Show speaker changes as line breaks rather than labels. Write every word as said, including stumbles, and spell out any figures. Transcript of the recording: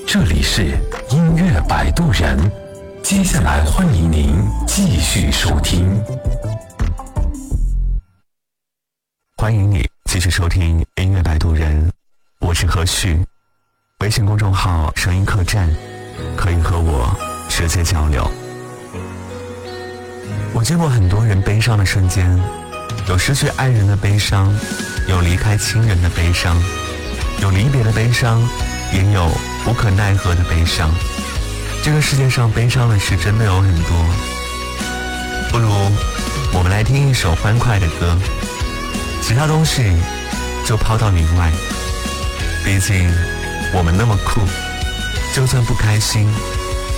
这里是音乐摆渡人，接下来欢迎您继续收听。欢迎你继续收听音乐摆渡人，我是何旭。微信公众号声音客栈，可以和我直接交流。我见过很多人悲伤的瞬间，有失去爱人的悲伤，有离开亲人的悲伤，有离别的悲伤，也有无可奈何的悲伤。这个世界上悲伤的事真的有很多，不如我们来听一首欢快的歌，其他东西就抛到云外。毕竟我们那么酷，就算不开心